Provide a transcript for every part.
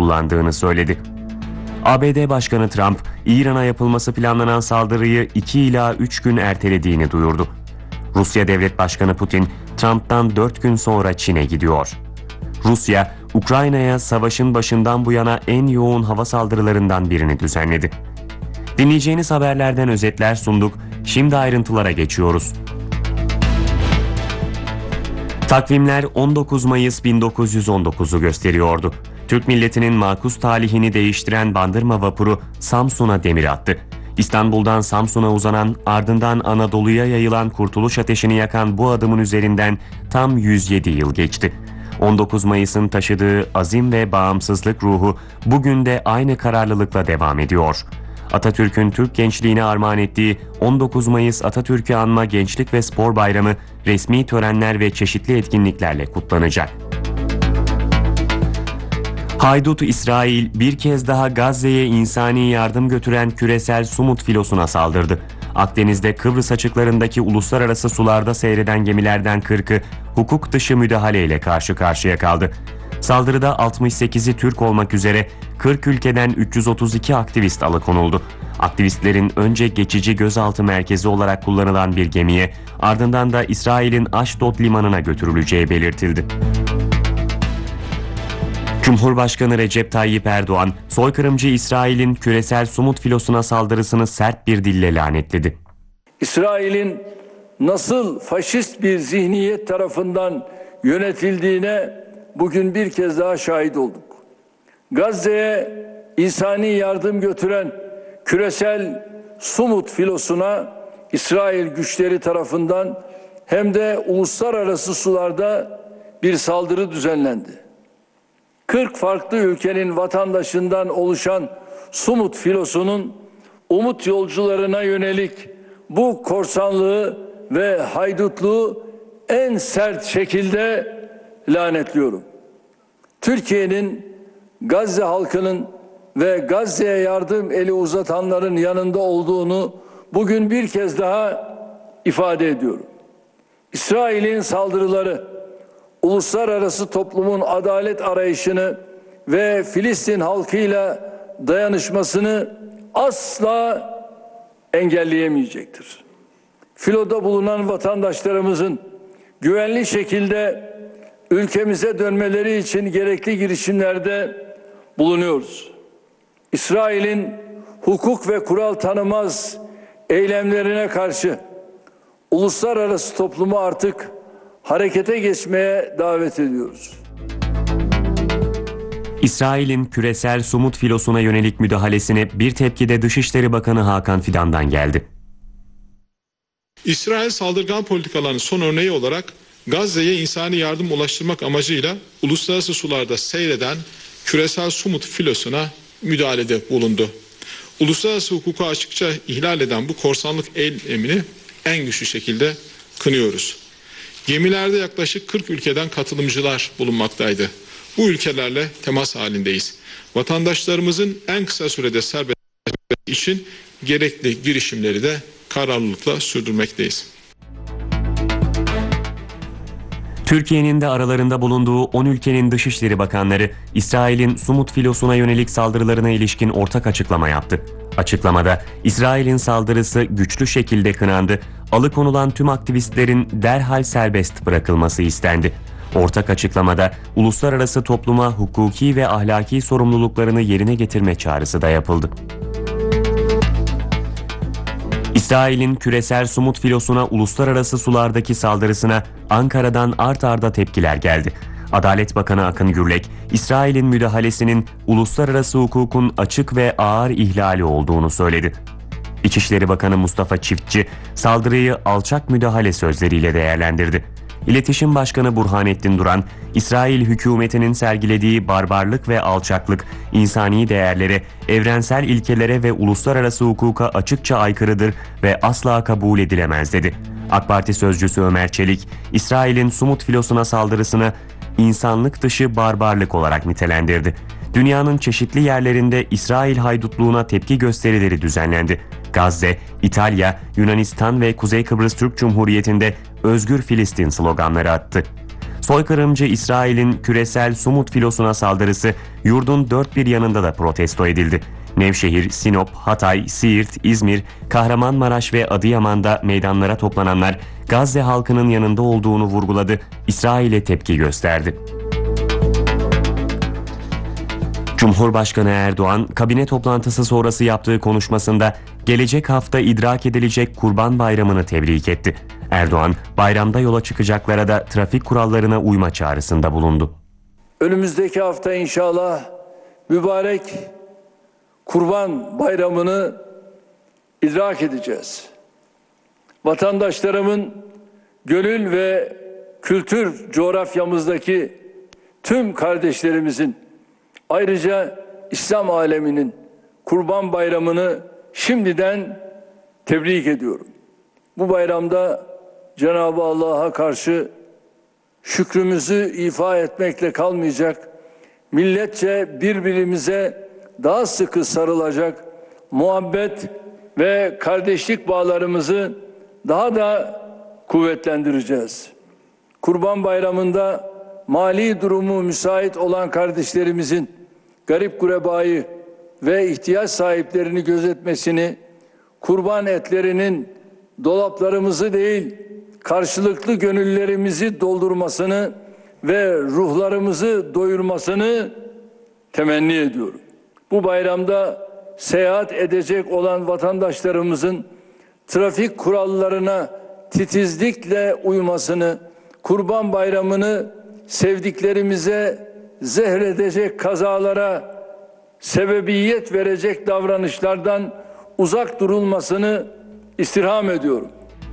kullandığını söyledi. ABD Başkanı Trump, İran'a yapılması planlanan saldırıyı 2 ila 3 gün ertelediğini duyurdu. Rusya Devlet Başkanı Putin, Trump'tan 4 gün sonra Çin'e gidiyor. Rusya, Ukrayna'ya savaşın başından bu yana en yoğun hava saldırılarından birini düzenledi. Dinleyeceğiniz haberlerden özetler sunduk. Şimdi ayrıntılara geçiyoruz. Takvimler 19 Mayıs 1919'u gösteriyordu. Türk milletinin makus talihini değiştiren Bandırma vapuru Samsun'a demir attı. İstanbul'dan Samsun'a uzanan, ardından Anadolu'ya yayılan kurtuluş ateşini yakan bu adımın üzerinden tam 107 yıl geçti. 19 Mayıs'ın taşıdığı azim ve bağımsızlık ruhu bugün de aynı kararlılıkla devam ediyor. Atatürk'ün Türk gençliğine armağan ettiği 19 Mayıs Atatürk'ü anma Gençlik ve Spor Bayramı resmi törenler ve çeşitli etkinliklerle kutlanacak. Haydut İsrail bir kez daha Gazze'ye insani yardım götüren küresel Sumut filosuna saldırdı. Akdeniz'de Kıbrıs açıklarındaki uluslararası sularda seyreden gemilerden 40'ı hukuk dışı müdahaleyle karşı karşıya kaldı. Saldırıda 68'i Türk olmak üzere 40 ülkeden 332 aktivist alıkonuldu. Aktivistlerin önce geçici gözaltı merkezi olarak kullanılan bir gemiye, ardından da İsrail'in Aşdod limanına götürüleceği belirtildi. Cumhurbaşkanı Recep Tayyip Erdoğan, soykırımcı İsrail'in küresel Sumut filosuna saldırısını sert bir dille lanetledi. İsrail'in nasıl faşist bir zihniyet tarafından yönetildiğine bugün bir kez daha şahit olduk. Gazze'ye insani yardım götüren küresel Sumut filosuna İsrail güçleri tarafından hem de uluslararası sularda bir saldırı düzenlendi. 40 farklı ülkenin vatandaşından oluşan Sumut filosunun umut yolcularına yönelik bu korsanlığı ve haydutluğu en sert şekilde lanetliyorum. Türkiye'nin Gazze halkının ve Gazze'ye yardım eli uzatanların yanında olduğunu bugün bir kez daha ifade ediyorum. İsrail'in saldırıları uluslararası toplumun adalet arayışını ve Filistin halkıyla dayanışmasını asla engelleyemeyecektir. Filoda bulunan vatandaşlarımızın güvenli şekilde ülkemize dönmeleri için gerekli girişimlerde bulunuyoruz. İsrail'in hukuk ve kural tanımaz eylemlerine karşı uluslararası toplumu artık harekete geçmeye davet ediyoruz. İsrail'in küresel Sumut filosuna yönelik müdahalesine bir tepki de Dışişleri Bakanı Hakan Fidan'dan geldi. İsrail saldırgan politikalarının son örneği olarak Gazze'ye insani yardım ulaştırmak amacıyla uluslararası sularda seyreden küresel Sumut filosuna müdahalede bulundu. Uluslararası hukuku açıkça ihlal eden bu korsanlık eylemini en güçlü şekilde kınıyoruz. Gemilerde yaklaşık 40 ülkeden katılımcılar bulunmaktaydı. Bu ülkelerle temas halindeyiz. Vatandaşlarımızın en kısa sürede serbest için gerekli girişimleri de kararlılıkla sürdürmekteyiz. Türkiye'nin de aralarında bulunduğu 10 ülkenin dışişleri bakanları, İsrail'in Sumut filosuna yönelik saldırılarına ilişkin ortak açıklama yaptı. Açıklamada İsrail'in saldırısı güçlü şekilde kınandı, alıkonulan tüm aktivistlerin derhal serbest bırakılması istendi. Ortak açıklamada uluslararası topluma hukuki ve ahlaki sorumluluklarını yerine getirme çağrısı da yapıldı. İsrail'in küresel Sumut filosuna uluslararası sulardaki saldırısına Ankara'dan art arda tepkiler geldi. Adalet Bakanı Akın Gürlek, İsrail'in müdahalesinin uluslararası hukukun açık ve ağır ihlali olduğunu söyledi. İçişleri Bakanı Mustafa Çiftçi, saldırıyı alçak müdahale sözleriyle değerlendirdi. İletişim Başkanı Burhanettin Duran, İsrail hükümetinin sergilediği barbarlık ve alçaklık, insani değerlere, evrensel ilkelere ve uluslararası hukuka açıkça aykırıdır ve asla kabul edilemez dedi. AK Parti sözcüsü Ömer Çelik, İsrail'in Sumut filosuna saldırısını insanlık dışı barbarlık olarak nitelendirdi. Dünyanın çeşitli yerlerinde İsrail haydutluğuna tepki gösterileri düzenlendi. Gazze, İtalya, Yunanistan ve Kuzey Kıbrıs Türk Cumhuriyeti'nde Özgür Filistin sloganları attı. Soykırımcı İsrail'in küresel Sumut filosuna saldırısı yurdun dört bir yanında da protesto edildi. Nevşehir, Sinop, Hatay, Siirt, İzmir, Kahramanmaraş ve Adıyaman'da meydanlara toplananlar Gazze halkının yanında olduğunu vurguladı, İsrail'e tepki gösterdi. Cumhurbaşkanı Erdoğan, kabine toplantısı sonrası yaptığı konuşmasında gelecek hafta idrak edilecek Kurban Bayramı'nı tebrik etti. Erdoğan, bayramda yola çıkacaklara da trafik kurallarına uyma çağrısında bulundu. Önümüzdeki hafta inşallah mübarek Kurban Bayramı'nı idrak edeceğiz. Vatandaşlarımın gönül ve kültür coğrafyamızdaki tüm kardeşlerimizin, ayrıca İslam aleminin Kurban Bayramı'nı şimdiden tebrik ediyorum. Bu bayramda Cenab-ı Allah'a karşı şükrümüzü ifa etmekle kalmayacak, milletçe birbirimize daha sıkı sarılacak, muhabbet ve kardeşlik bağlarımızı daha da kuvvetlendireceğiz. Kurban Bayramı'nda mali durumu müsait olan kardeşlerimizin garip gurebayı ve ihtiyaç sahiplerini gözetmesini, kurban etlerinin dolaplarımızı değil, karşılıklı gönüllerimizi doldurmasını ve ruhlarımızı doyurmasını temenni ediyorum. Bu bayramda seyahat edecek olan vatandaşlarımızın trafik kurallarına titizlikle uymasını, Kurban Bayramı'nı sevdiklerimize zehredecek kazalara sebebiyet verecek davranışlardan uzak durulmasını istirham ediyorum.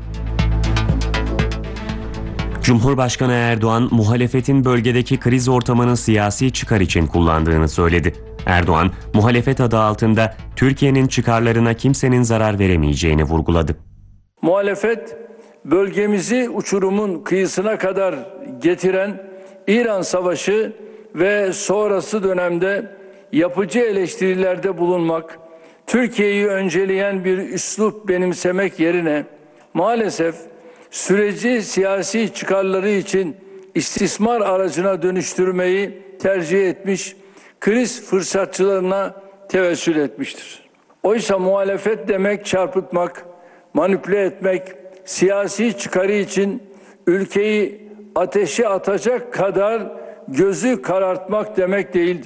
Cumhurbaşkanı Erdoğan, muhalefetin bölgedeki kriz ortamını siyasi çıkar için kullandığını söyledi. Erdoğan, muhalefet adı altında Türkiye'nin çıkarlarına kimsenin zarar veremeyeceğini vurguladı. Muhalefet, bölgemizi uçurumun kıyısına kadar getiren İran Savaşı ve sonrası dönemde yapıcı eleştirilerde bulunmak, Türkiye'yi önceleyen bir üslup benimsemek yerine maalesef süreci siyasi çıkarları için istismar aracına dönüştürmeyi tercih etmiş, kriz fırsatçılarına tevessül etmiştir. Oysa muhalefet demek çarpıtmak, manipüle etmek, siyasi çıkarı için ülkeyi ateşe atacak kadar gözü karartmak demek değildir.